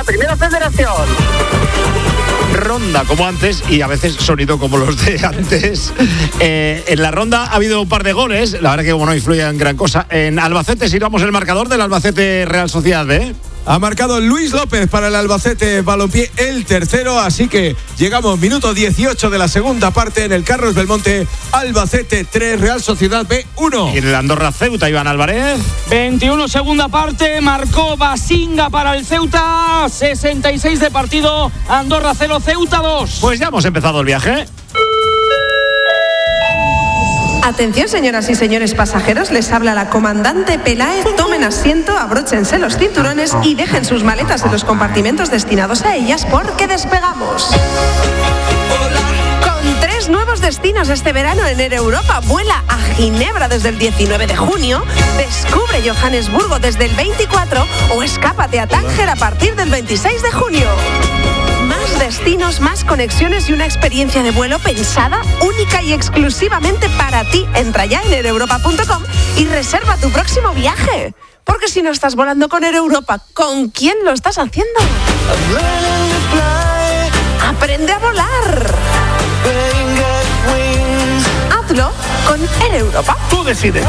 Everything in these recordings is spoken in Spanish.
Primera Federación. Ronda como antes y a veces sonido como los de antes. En la ronda ha habido un par de goles, la verdad que como no influye en gran cosa. En Albacete sirvamos el marcador del Albacete Real Sociedad B. Ha marcado Luis López para el Albacete Balompié, el tercero, así que llegamos minuto 18 de la segunda parte en el Carlos Belmonte. Albacete 3, Real Sociedad B 1. Y en el Andorra Ceuta, Iván Álvarez. 21 segunda parte, marcó Basinga para el Ceuta, 66 de partido, Andorra 0, Ceuta 2. Pues ya hemos empezado el viaje. Atención, señoras y señores pasajeros, les habla la comandante Peláez. Tomen asiento, abróchense los cinturones y dejen sus maletas en los compartimentos destinados a ellas porque despegamos. Con 3 nuevos destinos este verano en Air Europa. Vuela a Ginebra desde el 19 de junio, descubre Johannesburgo desde el 24 o escápate a Tánger a partir del 26 de junio. Más destinos, más conexiones y una experiencia de vuelo pensada única y exclusivamente para ti. Entra ya en aereuropa.com y reserva tu próximo viaje. Porque si no estás volando con Air Europa, ¿con quién lo estás haciendo? Aprende a volar. Hazlo con Air Europa. Tú decides.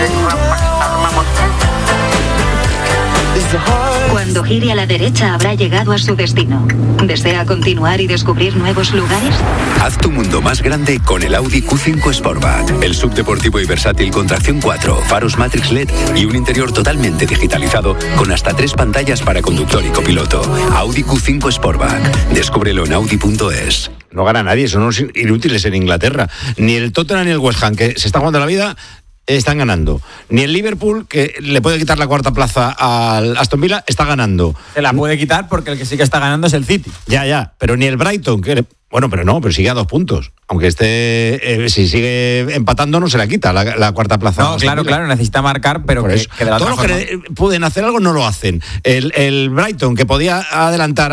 Cuando gire a la derecha habrá llegado a su destino. ¿Desea continuar y descubrir nuevos lugares? Haz tu mundo más grande con el Audi Q5 Sportback. El subdeportivo y versátil con tracción 4, faros Matrix LED y un interior totalmente digitalizado con hasta 3 pantallas para conductor y copiloto. Audi Q5 Sportback. Descúbrelo en Audi.es. No gana nadie, son unos inútiles en Inglaterra. Ni el Tottenham ni el West Ham, que se está jugando la vida, están ganando. Ni el Liverpool, que le puede quitar la cuarta plaza al Aston Villa, está ganando. Se la puede quitar porque el que sí que está ganando es el City. Ya, pero ni el Brighton, que pero sigue a 2 puntos. Aunque si sigue empatando no se la quita la cuarta plaza. No, claro, necesita marcar, pero que de la todos los que pueden hacer algo no lo hacen. El Brighton, que podía adelantar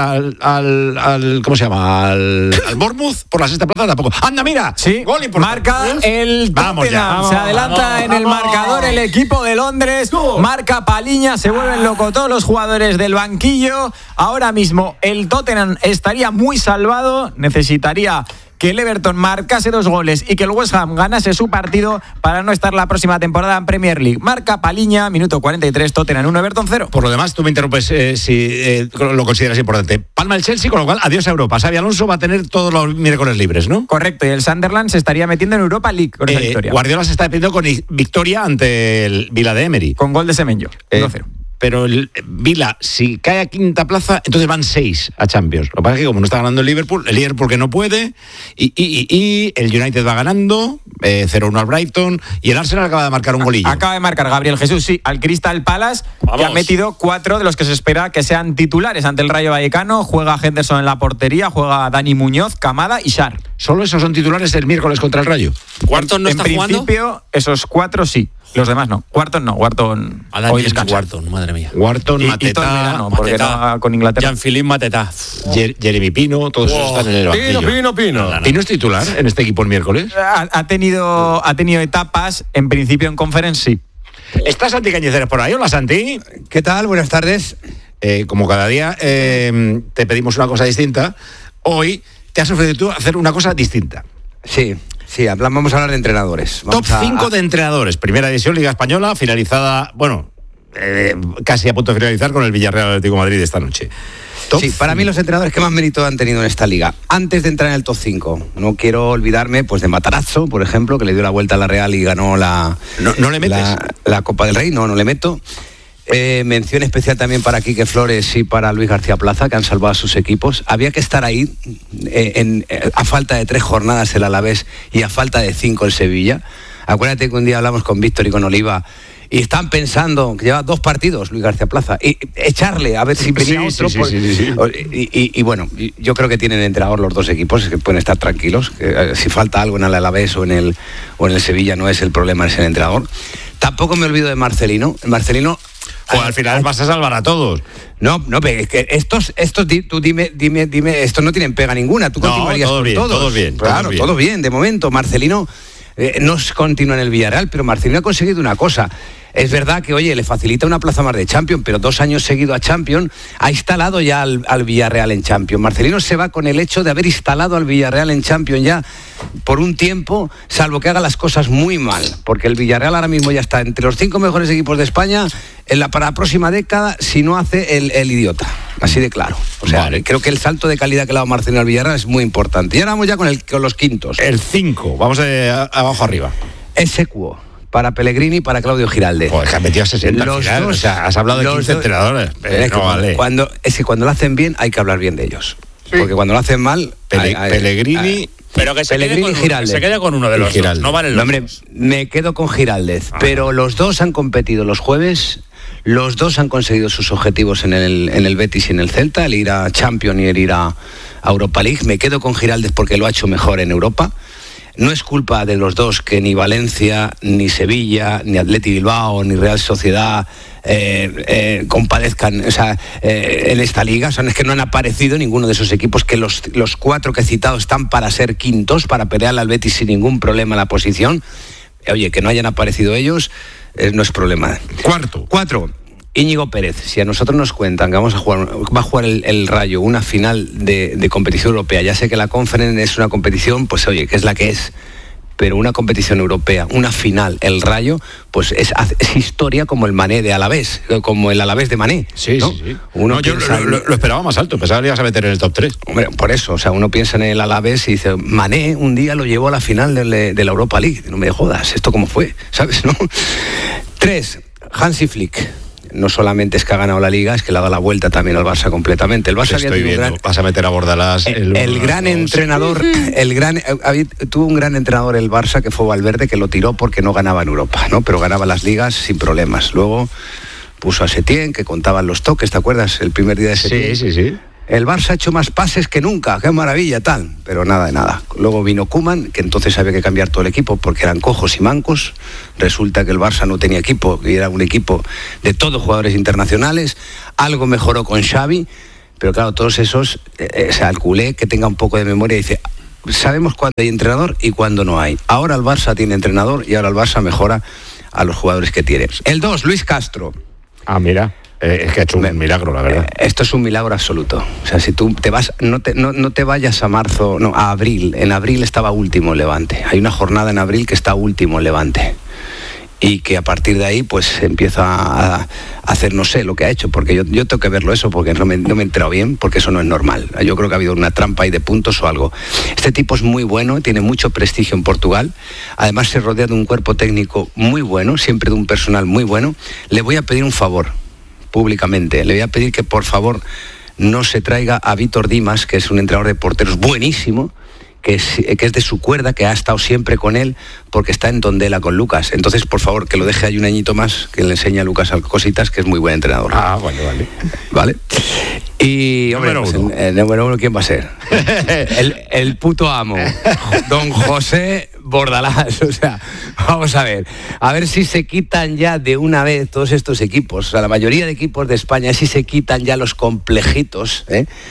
al ¿cómo se llama? Al Bournemouth por la sexta plaza, tampoco. ¡Anda, mira! Sí, gol importante. Marca el Tottenham. Se adelanta en el marcador el equipo de Londres. Marca Paliña, se vuelven locos todos los jugadores del banquillo. Ahora mismo el Tottenham estaría muy salvado. Necesitaría que el Everton marcase 2 goles y que el West Ham ganase su partido para no estar la próxima temporada en Premier League. Marca Paliña, minuto 43, Tottenham 1, Everton 0. Por lo demás, tú me interrumpes si lo consideras importante. Palma el Chelsea, con lo cual, adiós a Europa. Xabi Alonso va a tener todos los miércoles libres, ¿no? Correcto, y el Sunderland se estaría metiendo en Europa League con esa victoria. Guardiola se está despidiendo con victoria ante el Vila de Emery. Con gol de Semenyo, 1-0. Pero el Vila, si cae a quinta plaza, entonces van 6 a Champions. Lo que pasa es que como no está ganando el Liverpool que no puede, y el United va ganando, 0-1 al Brighton, y el Arsenal acaba de marcar un golillo. Acaba de marcar Gabriel Jesús, sí, al Crystal Palace, que ha metido 4 de los que se espera que sean titulares ante el Rayo Vallecano. Juega Henderson en la portería, juega Dani Muñoz, Camada y Schär. ¿Solo esos son titulares el miércoles contra el Rayo? ¿Wharton no está jugando? En principio, esos 4 sí. Los demás no. Wharton no. Wharton hoy descansa. Wharton, madre mía. Wharton, Mateta, porque no con Inglaterra. Jean-Philippe Mateta. Jeremy Pino, todos esos están en el banquillo. Pino. ¿Pino es titular en este equipo el miércoles? Ha tenido etapas, en principio en Conference sí. ¿Está Santi Cañizares por ahí? Hola, Santi. ¿Qué tal? Buenas tardes. Como cada día te pedimos una cosa distinta, hoy te has ofrecido tú hacer una cosa distinta. Sí, vamos a hablar de entrenadores. Top 5 de entrenadores. Primera división, Liga Española, finalizada, casi a punto de finalizar con el Villarreal Atlético de Madrid esta noche. Sí, para mí los entrenadores que más mérito han tenido en esta liga. Antes de entrar en el top 5, no quiero olvidarme de Matarazzo, por ejemplo, que le dio la vuelta a la Real y ganó la Copa del Rey. No le meto. Mención especial también para Quique Flores y para Luis García Plaza, que han salvado a sus equipos. Había que estar ahí a falta de 3 jornadas el Alavés y a falta de 5 el Sevilla. Acuérdate que un día hablamos con Víctor y con Oliva y están pensando que lleva 2 partidos Luis García Plaza y echarle a ver si venía otro. Sí. Y bueno, yo creo que tienen entrenador los 2 equipos, que pueden estar tranquilos, que si falta algo en el Alavés o en el Sevilla no es el problema, es el entrenador. Tampoco me olvido de Marcelino. Al final vas a salvar a todos. No, pero es que estos tú dime, estos no tienen pega ninguna. Tú continuarías con todos. Todos bien. Claro, todo bien. De momento, Marcelino no continúa en el Villarreal, pero Marcelino ha conseguido una cosa. Es verdad que, oye, le facilita una plaza más de Champions, pero 2 años seguidos a Champions, ha instalado ya al Villarreal en Champions. Marcelino se va con el hecho de haber instalado al Villarreal en Champions ya por un tiempo, salvo que haga las cosas muy mal, porque el Villarreal ahora mismo ya está entre los 5 mejores equipos de España para la próxima década, si no hace el idiota. Así de claro. O sea, vale. Creo que el salto de calidad que le ha dado Marcelino al Villarreal es muy importante. Y ahora vamos ya con los quintos. El 5, vamos abajo arriba. Esecuo. Para Pellegrini y para Claudio Giraldez. Pues han metido 60 al final. O sea, has hablado de 15 entrenadores. No vale. Cuando lo hacen bien, hay que hablar bien de ellos. Sí. Porque cuando lo hacen mal... Pellegrini... Pero que se quede con uno de los dos. No vale. Hombre, me quedo con Giraldez. Pero los dos han competido los jueves. Los dos han conseguido sus objetivos en el Betis y en el Celta, el ir a Champions y el ir a Europa League. Me quedo con Giraldez porque lo ha hecho mejor en Europa. No es culpa de los dos que ni Valencia, ni Sevilla, ni Athletic Bilbao, ni Real Sociedad compadezcan en esta liga. O sea, es que no han aparecido ninguno de esos equipos, que los 4 que he citado están para ser quintos, para pelear al Betis sin ningún problema en la posición. Oye, que no hayan aparecido ellos no es problema. 4. Íñigo Pérez. Si a nosotros nos cuentan que va a jugar el Rayo una final de competición europea, ya sé que la Conference es una competición, pues oye, que es la que es, pero una competición europea, una final, el Rayo, pues es historia como el Mané de Alavés, como el Alavés de Mané. Sí, ¿no? Sí. Yo lo esperaba más alto, pensaba que le ibas a meter en el top 3. Hombre, por eso, o sea, uno piensa en el Alavés y dice, Mané un día lo llevó a la final de la Europa League. No me jodas, ¿esto cómo fue? ¿Sabes, no? 3, Hansi Flick. No solamente es que ha ganado la Liga, es que le ha dado la vuelta también al Barça completamente. El Barça vas a meter a Bordalás. El gran entrenador, tuvo un gran entrenador el Barça, que fue Valverde, que lo tiró porque no ganaba en Europa, ¿no? Pero ganaba las ligas sin problemas. Luego puso a Setién, que contaban los toques, ¿te acuerdas? El primer día de Setién. Sí. El Barça ha hecho más pases que nunca, qué maravilla, tal. Pero nada de nada. Luego vino Koeman, que entonces había que cambiar todo el equipo porque eran cojos y mancos. Resulta que el Barça no tenía equipo, y era un equipo de todos jugadores internacionales. Algo mejoró con Xavi, pero claro, todos esos, el culé que tenga un poco de memoria dice, sabemos cuándo hay entrenador y cuándo no hay. Ahora el Barça tiene entrenador y ahora el Barça mejora a los jugadores que tiene. El 2, Luis Castro. Mira. Es que ha hecho un milagro, la verdad. Esto es un milagro absoluto. O sea, si tú te vas, no te vayas a abril. En abril estaba último el Levante. Hay una jornada en abril que está último el Levante. Y que a partir de ahí, pues empieza a hacer, no sé, lo que ha hecho, porque yo tengo que verlo eso, porque no me he enterado bien, porque eso no es normal. Yo creo que ha habido una trampa ahí de puntos o algo. Este tipo es muy bueno, tiene mucho prestigio en Portugal. Además se rodea de un cuerpo técnico muy bueno, siempre de un personal muy bueno. Le voy a pedir un favor públicamente, le voy a pedir que por favor no se traiga a Víctor Dimas, que es un entrenador de porteros buenísimo, que es de su cuerda, que ha estado siempre con él, porque está en Tondela con Lucas. Entonces, por favor, que lo deje ahí un añito más, que le enseñe a Lucas cositas, que es muy buen entrenador. Vale. Y, hombre, el número 1, ¿quién va a ser? el puto amo, don José Bordalás. O sea, vamos a ver si se quitan ya de una vez todos estos equipos, o sea, la mayoría de equipos de España, si se quitan ya los complejitos,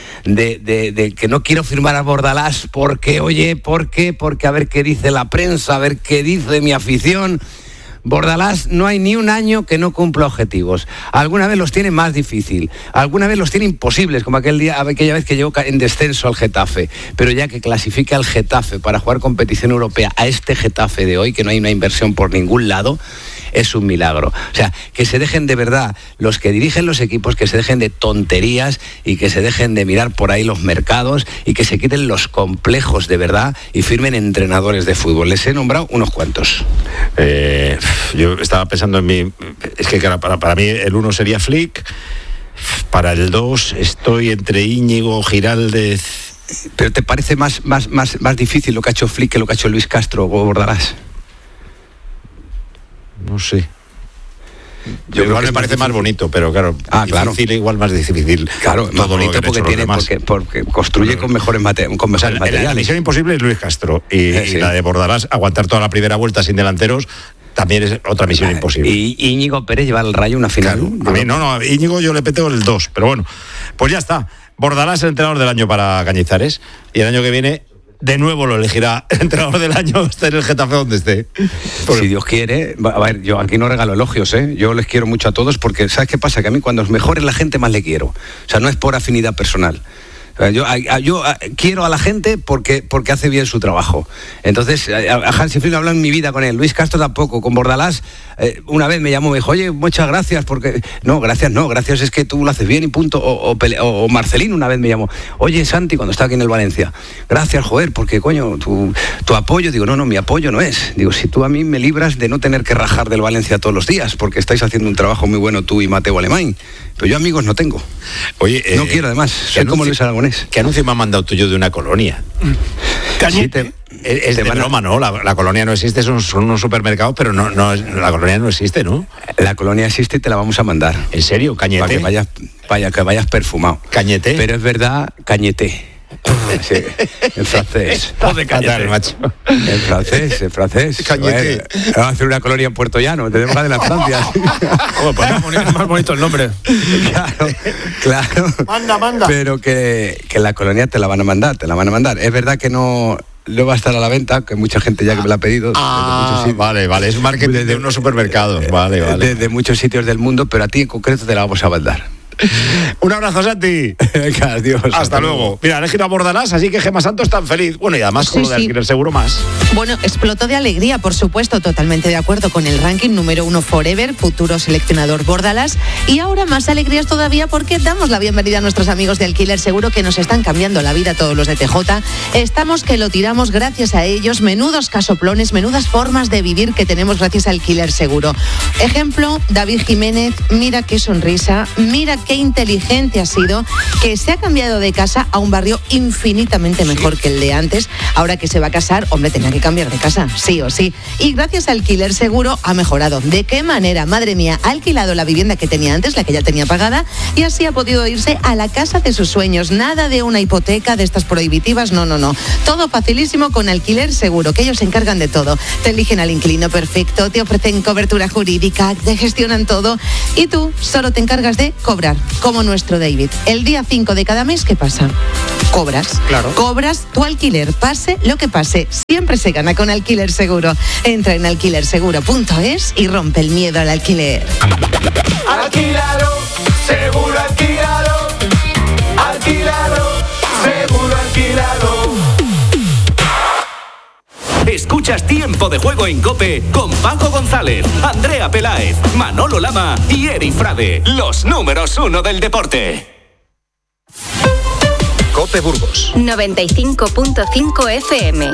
de que no quiero firmar a Bordalás porque, oye, ¿por qué? Porque a ver qué dice la prensa, a ver qué dice mi afición. Bordalás no hay ni un año que no cumpla objetivos. Alguna vez los tiene más difícil, alguna vez los tiene imposibles, como aquella vez que llegó en descenso al Getafe. Pero ya que clasifica al Getafe para jugar competición europea, a este Getafe de hoy, que no hay una inversión por ningún lado, es un milagro. O sea, que se dejen de verdad, los que dirigen los equipos, que se dejen de tonterías y que se dejen de mirar por ahí los mercados y que se quiten los complejos de verdad y firmen entrenadores de fútbol. Les he nombrado unos cuantos. Yo estaba pensando en mí, es que para mí el 1 sería Flick, para el 2 estoy entre Íñigo, Giraldez. ¿Pero te parece más difícil lo que ha hecho Flick que lo que ha hecho Luis Castro o Bordalás? No sé. Yo igual me parece más bonito, pero claro, difícil, igual más difícil. Claro, más bonito porque construye con mejores materiales. La misión imposible es Luis Castro y la de Bordalás, aguantar toda la primera vuelta sin delanteros, también es otra misión imposible. Y Íñigo Pérez lleva al Rayo una final. Claro, a mí no, Íñigo yo le peteo el 2, pero bueno, pues ya está. Bordalás es el entrenador del año para Cañizares y el año que viene de nuevo lo elegirá el entrenador del año, esté en el Getafe donde esté. Si Dios quiere. A ver, yo aquí no regalo elogios, ¿eh? Yo les quiero mucho a todos porque, ¿sabes qué pasa? Que a mí cuando es mejor es la gente, más le quiero. O sea, no es por afinidad personal. Yo quiero a la gente porque hace bien su trabajo. Entonces, a Hansi Flick hablo en mi vida con él. Luis Castro tampoco. Con Bordalás, una vez me llamó, me dijo, oye, muchas gracias, porque... No, gracias es que tú lo haces bien y punto. O Marcelino una vez me llamó, oye, Santi, cuando estaba aquí en el Valencia, gracias, joder, porque, coño, tu apoyo. Digo, no, mi apoyo no es. Digo, si tú a mí me libras de no tener que rajar del Valencia todos los días, porque estáis haciendo un trabajo muy bueno tú y Mateo Alemán. Pero yo amigos no tengo. Oye, no quiero además. Soy como Luis Aragonés. ¿Qué anuncio me ha mandado tuyo de una colonia? Cañete. Es de broma, ¿no? La colonia no existe, son unos supermercados, pero no, la colonia no existe, ¿no? La colonia existe y te la vamos a mandar. ¿En serio? ¿Cañete? Para que vayas perfumado. ¿Cañete? Pero es verdad, cañete. Sí, en francés. De cañete, macho. En francés. Cañete. Vamos a hacer una colonia en Puerto Llano, tenemos la de la Francia. Pues más bonito el nombre. Claro. Manda. Pero que la colonia te la van a mandar. Es verdad que no va a estar a la venta, que mucha gente ya que me la ha pedido. Vale, es marketing de unos supermercados. Vale. Desde muchos sitios del mundo, pero a ti en concreto te la vamos a mandar. Un abrazo, Santi. Adiós. Hasta luego. Mira, han elegido a Bordalás, así que Gemma Santos tan feliz. Bueno, y además con lo de alquiler seguro más. Bueno, explotó de alegría, por supuesto, totalmente de acuerdo con el ranking número 1 Forever, futuro seleccionador Bordalás. Y ahora más alegrías todavía porque damos la bienvenida a nuestros amigos de Alquiler Seguro que nos están cambiando la vida, todos los de TJ. Estamos que lo tiramos gracias a ellos. Menudos casoplones, menudas formas de vivir que tenemos gracias a Alquiler Seguro. Ejemplo, David Jiménez, mira qué sonrisa, mira qué inteligente ha sido, que se ha cambiado de casa a un barrio infinitamente mejor que el de antes. Ahora que se va a casar, hombre, tenía que cambiar de casa, sí o sí. Y gracias a Alquiler Seguro ha mejorado. ¿De qué manera? Madre mía, ha alquilado la vivienda que tenía antes, la que ya tenía pagada, y así ha podido irse a la casa de sus sueños. Nada de una hipoteca de estas prohibitivas, no. Todo facilísimo con Alquiler Seguro, que ellos se encargan de todo. Te eligen al inquilino perfecto, te ofrecen cobertura jurídica, te gestionan todo y tú solo te encargas de cobrar. Como nuestro David. El día 5 de cada mes, ¿qué pasa? Cobras. Claro. Cobras tu alquiler. Pase lo que pase, siempre se gana con Alquiler Seguro. Entra en alquilerseguro.es y rompe el miedo al alquiler. Alquílalo, seguro alquílalo. Alquílalo, seguro alquílalo. Escuchas Tiempo de Juego en COPE con Paco González, Andrea Peláez, Manolo Lama y Eri Frade, los números 1 del deporte. COPE Burgos 95.5 FM.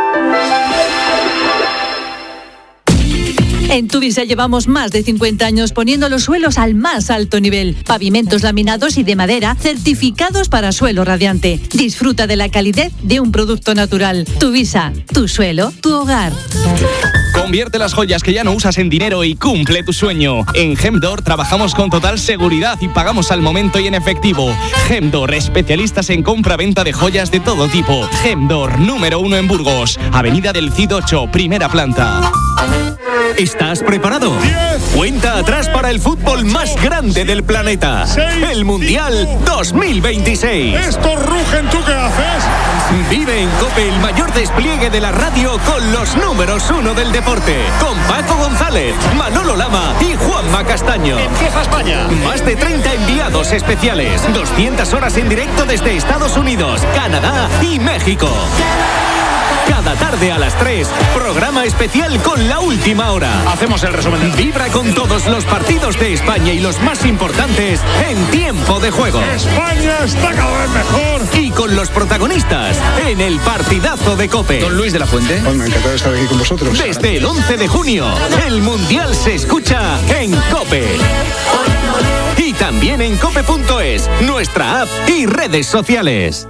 En Tuvisa llevamos más de 50 años poniendo los suelos al más alto nivel. Pavimentos laminados y de madera certificados para suelo radiante. Disfruta de la calidez de un producto natural. Tuvisa, tu suelo, tu hogar. Convierte las joyas que ya no usas en dinero y cumple tu sueño. En Gemdor trabajamos con total seguridad y pagamos al momento y en efectivo. Gemdor, especialistas en compra-venta de joyas de todo tipo. Gemdor, número 1 en Burgos. Avenida del Cid 8, primera planta. ¿Estás preparado? 10. Cuenta atrás para el fútbol más grande del planeta. 6, el Mundial 2026. Estos rugen, ¿tú qué haces? Vive en COPE el mayor despliegue de la radio con los números 1 del deporte. Con Paco González, Manolo Lama y Juanma Castaño. Empieza España. Más de 30 enviados especiales. 200 horas en directo desde Estados Unidos, Canadá y México. Cada tarde a las 3, programa especial con La Última Hora. Hacemos el resumen. Vibra con todos los partidos de España y los más importantes en Tiempo de Juego. España está cada vez mejor. Y con los protagonistas en el partidazo de COPE. Don Luis de la Fuente. Bueno, encantado de estar aquí con vosotros. Desde el 11 de junio, el Mundial se escucha en COPE. Y también en cope.es, nuestra app y redes sociales.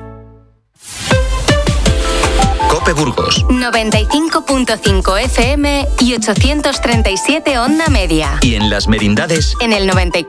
COPE Burgos 95.5 FM y 837 onda media. y en Las Merindades En el 94.